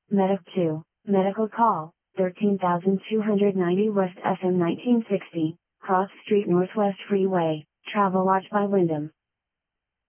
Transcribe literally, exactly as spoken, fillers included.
Medic two, medical call, thirteen thousand two hundred ninety West S M nineteen sixty, Cross Street Northwest Freeway, Travelodge by Wyndham.